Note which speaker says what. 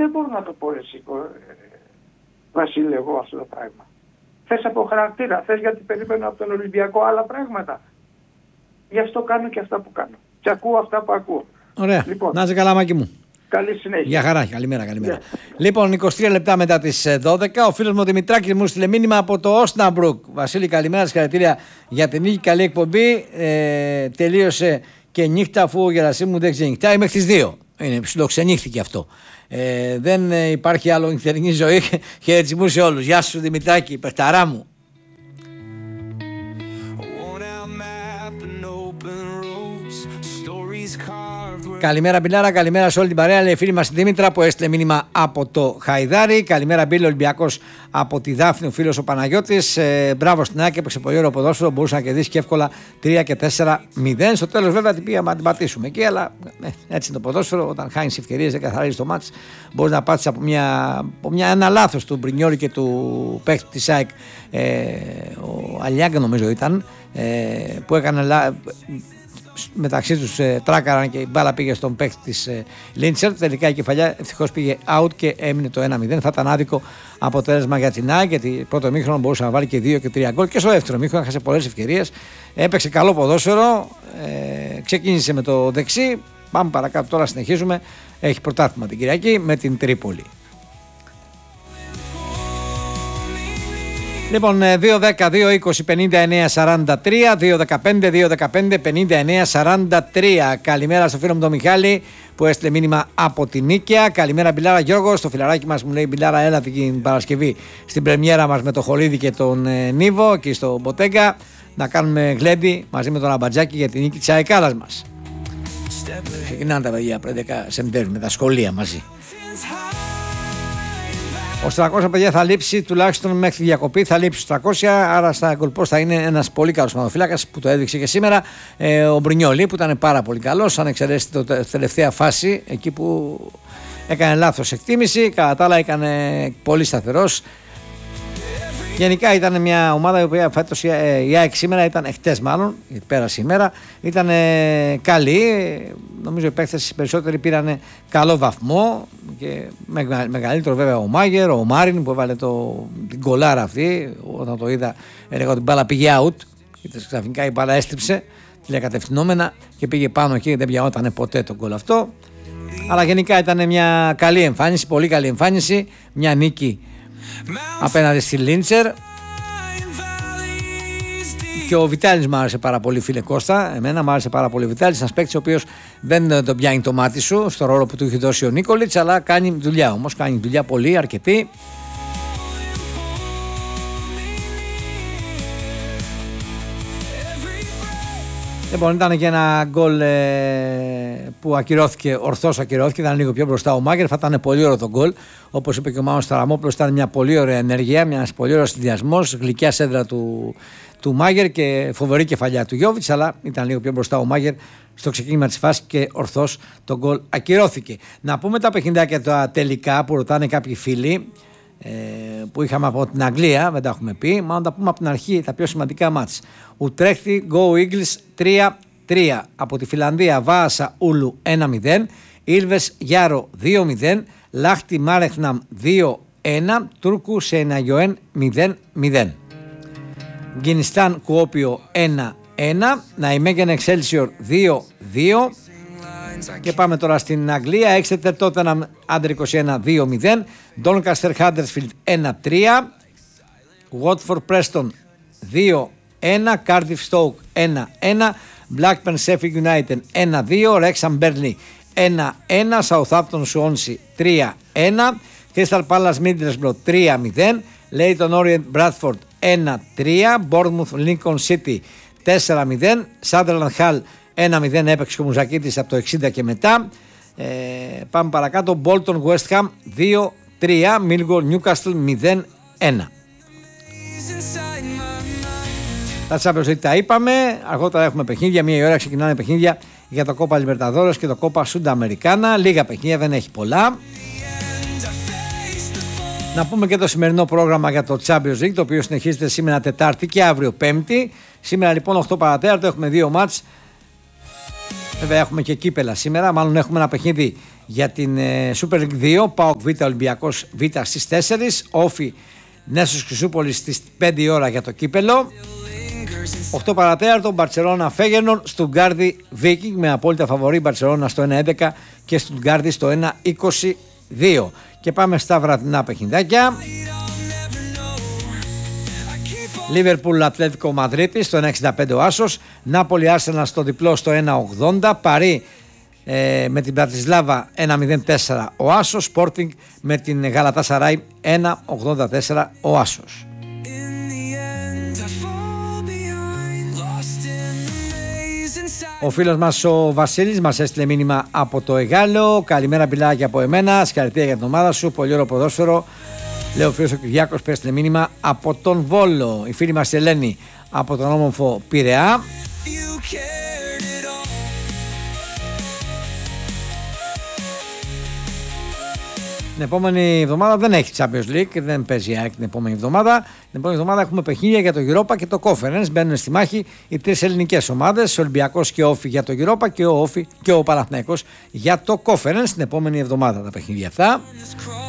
Speaker 1: δεν μπορώ να το πω εσύ, Βασίλη, εγώ αυτό το πράγμα. Θες από χαρακτήρα, θες γιατί περίμενα από τον Ολυμπιακό άλλα πράγματα. Γι' αυτό κάνω και αυτά που κάνω. Και ακούω αυτά που ακούω.
Speaker 2: Ωραία. Λοιπόν, να είσαι καλά, Μάκη μου.
Speaker 1: Καλή συνέχεια.
Speaker 2: Γεια χαρά, καλημέρα. Λοιπόν, 23 λεπτά μετά τις 12, ο φίλος μου Δημητράκης μου στείλε μήνυμα από το Όσναμπρουκ. Βασίλη, καλημέρα, συγχαρητήρια για την νίκη, καλή εκπομπή. Τελείωσε και νύχτα, αφού ο Γερασίμου δεν ξενυχτάει μέχρι τις 2. Είναι ψιλοξενύχθηκε αυτό. Δεν υπάρχει άλλο νυχτερινή ζωή. Χαιρετισμού σε όλους. Γεια σου Δημητράκη, παιχταρά μου. Καλημέρα Μπιλάρα, καλημέρα σε όλη την παρέα. Λέει φίλη μας η Δήμητρα που έστειλε μήνυμα από το Χαϊδάρι. Καλημέρα Μπίλ, Ολυμπιακός από τη Δάφνη, ο φίλος ο Παναγιώτης. Μπράβο στην ΑΕΚ, έπαιξε πολύ ωραίο ποδόσφαιρο. Μπορούσε να κερδίσει και εύκολα 3 και 4-0. Στο τέλος βέβαια την πήγαμε να την πατήσουμε εκεί, αλλά έτσι είναι το ποδόσφαιρο. Όταν χάνεις ευκαιρίες, δεν καθαρίζεις το μάτς. Μπορείς να πάτσεις από ένα λάθος του Μπρινιόλη και του παίκτη της ΑΕΚ, ο Αλιάγκα νομίζω ήταν, που έκανε μεταξύ τους τράκαραν και η μπάλα πήγε στον παίκτη της Λίντσερ. Τελικά η κεφαλιά ευτυχώς πήγε out και έμεινε το 1-0. Θα ήταν άδικο αποτέλεσμα για την ΑΕΚ, γιατί πρώτο μήχρονο μπορούσε να βάλει και 2 και 3 γκολ. Και στο δεύτερο μήχρονο έχασε πολλές ευκαιρίες. Έπαιξε καλό ποδόσφαιρο. Ξεκίνησε με το δεξί. Πάμε παρακάτω τώρα, συνεχίζουμε. Έχει πρωτάθλημα την Κυριακή με την Τρίπολη. Λοιπόν, 2-10-2-20-59-43, 2-15-2-15-59-43. Καλημέρα στο φίλο μου τον Μιχάλη που έστειλε μήνυμα από την Νίκαια. Καλημέρα Μπιλάρα Γιώργο, στο φιλαράκι μας μου λέει Μπιλάρα, έλα την Παρασκευή στην πρεμιέρα μας με το Χολίδη και τον Νίβο εκεί στο Μποτέγκα να κάνουμε γλέντι μαζί με τον Αμπατζάκη για την νίκη της αεκάλας μας. Ξεκινάνε τα παιδιά πριν 10 Σεπτέμβρη με τα σχολεία μαζί. Ο 300 παιδιά θα λείψει τουλάχιστον μέχρι τη διακοπή, θα λείψει στους 300, άρα στα γκολπόστ θα είναι ένας πολύ καλός ματοφύλακας που το έδειξε και σήμερα, ο Μπρινιόλη που ήταν πάρα πολύ καλός, αν εξαιρέσει τη τελευταία φάση εκεί που έκανε λάθος εκτίμηση, κατά τα άλλα έκανε πολύ σταθερός. Γενικά ήταν μια ομάδα η οποία φέτος η ΑΕΚ σήμερα ήταν, εχθές μάλλον, γιατί πέρασε η μέρα, ήταν καλή. Νομίζω οι παίκτες περισσότεροι πήραν καλό βαθμό και μεγαλύτερο βέβαια ο Μάγερ, ο Μάριν που έβαλε την γκολάρα αυτή. Όταν το είδα έλεγα ότι η μπάλα πήγε out και ξαφνικά η μπάλα έστριψε τηλεκατευθυνόμενα και πήγε πάνω εκεί, δεν πιανόταν ποτέ το γκολ αυτό. Αλλά γενικά ήταν μια καλή εμφάνιση, πολύ καλή εμφάνιση, μια νίκη απέναντι στη Λίντσερ. Και ο Βιτάλης μου άρεσε πάρα πολύ, φίλε Κώστα. Εμένα μου άρεσε πάρα πολύ ο Βιτάλης, ένας παίκτης ο οποίος δεν τον πιάνει το μάτι σου στο ρόλο που του έχει δώσει ο Νίκολιτς, αλλά κάνει δουλειά όμως, κάνει δουλειά πολύ, αρκετή. Λοιπόν, ήταν και ένα γκολ που ακυρώθηκε, ορθώς ακυρώθηκε, ήταν λίγο πιο μπροστά ο Μάγκερ, θα ήταν πολύ ωραίο το γκολ. Όπως είπε και ο Μάνος Σταραμόπουλος, ήταν μια πολύ ωραία ενέργεια, ένας πολύ ωραίος συνδυασμός, γλυκιά σέντρα του Μάγκερ και φοβερή κεφαλιά του Γιόβιτς, αλλά ήταν λίγο πιο μπροστά ο Μάγκερ στο ξεκίνημα της φάσης και ορθώς το γκολ ακυρώθηκε. Να πούμε τα παιχνιδάκια τα τελικά που ρωτάνε κάποιοι φίλοι που είχαμε από την Αγγλία, δεν τα έχουμε πει, μάλλον τα πούμε από την αρχή, τα πιο σημαντικά μάτς. Ουτρέχτη, Go Eagles 3-3. Από τη Φιλανδία, Βάασα Ούλου 1-0. Ήλβες Γιάρο 2-0. Λάχτη Μάρεχναμ 2-1. Τούρκου Σεναγιοέν 0-0. Γκινιστάν Κουόπιο 1-1. Ναϊμέγεν Εξέλσιορ 2-2. Και πάμε τώρα στην Αγγλία. Έξετερ Τότεναμ Άντερ 21 2-0. Ντόνκαστερ Χάντερσφιλντ 1-3. Watford Preston 2-1. Cardiff Stoke 1-1. Blackburn Sheffield United 1-2. Wrexham Burnley 1-1. Southampton Swansea 3-1. Crystal Palace Middlesbrough 3-0. Leyton Orient Bradford 1-3. Bournemouth Lincoln City 4-0. Sunderland Hull 1-0, έπαιξε ο Μουζακίτης από το 60 και μετά. Πάμε παρακάτω. Bolton West Ham 2-3. Millwall Newcastle 0-1. Τα Champions League τα είπαμε. Αργότερα έχουμε παιχνίδια. Μία η ώρα ξεκινάνε παιχνίδια για το Copa Libertadores και το Copa Sudamericana. Λίγα παιχνίδια, δεν έχει πολλά. Να πούμε και το σημερινό πρόγραμμα για το Champions League, το οποίο συνεχίζεται σήμερα Τετάρτη και αύριο Πέμπτη. Σήμερα λοιπόν 8 παρατέταρτο έχουμε δύο μάτς. Βέβαια έχουμε και κύπελα σήμερα, μάλλον έχουμε ένα παιχνίδι Για την Super League 2, ΠΑΟΚ Β, Ολυμπιακός Β στις 4, Όφι Νέσος Χρυσούπολης στις 5 η ώρα για το κύπελο. 8 παρατέταρτο, Μπαρτσελώνα Φέγενορ, Στουτγκάρδη Βίκινγκ με απόλυτα φαβορί Μπαρτσελώνα στο 1-11 και Στουτγκάρδη στο 1-22. Και πάμε στα βραδινά παιχνιδάκια. Λίβερπουλ Ατλέτικο Μαδρίτη στο 1.65 ο Άσος, Νάπολη Άρσεναλ στο διπλό στο 1.80, Παρί με την Πρατισλάβα 1.04 ο Άσος, Σπόρτινγκ με την Γαλατάσαράι 1.84 ο Άσος. Ο φίλος μας ο Βασίλης μας έστειλε μήνυμα από το Εγάλεο. Καλημέρα μπιλάκια από εμένα, συγχαρητήρια για την ομάδα σου, πολύ ωραίο ποδόσφαιρο. Λέω ο φίλος ο Κυριάκος που έστειλε μήνυμα από τον Βόλο. Η φίλη μας Ελένη από τον όμορφο Πειραιά. Την επόμενη εβδομάδα δεν έχει Champions League, δεν παίζει ΑΕΚ την επόμενη εβδομάδα. Την επόμενη εβδομάδα έχουμε παιχνίδια για το Europa και το Conference. Μπαίνουν στη μάχη οι τρεις ελληνικές ομάδες, ο Ολυμπιακός και ο Όφι για το Europa και ο Όφι και ο Παναθηναϊκός για το Conference. Την επόμενη εβδομάδα τα παιχνίδια αυτά.